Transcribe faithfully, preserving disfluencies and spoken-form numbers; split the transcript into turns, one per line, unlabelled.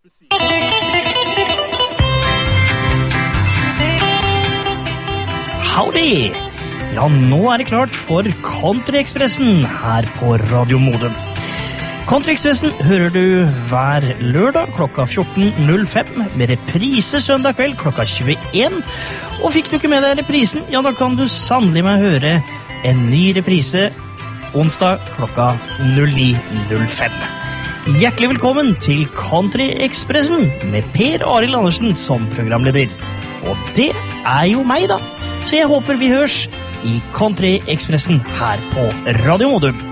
Howdy! Ja, nå er det klart for Country-Ekspressen her på Radio Modum. Country-Ekspressen hører du hver lørdag klokka fjorten null fem, med reprise søndag kveld klokka tjueen. Og fikk du ikke med deg reprisen, ja da kan du sannelig meg høre en ny reprise onsdag klokka null ni null fem. Hjertelig velkommen til Country-Ekspressen med Per Arild Andersen som programleder. Og det er jo meg da, så jeg håper vi hørs i Country-Ekspressen her på Radio Modum.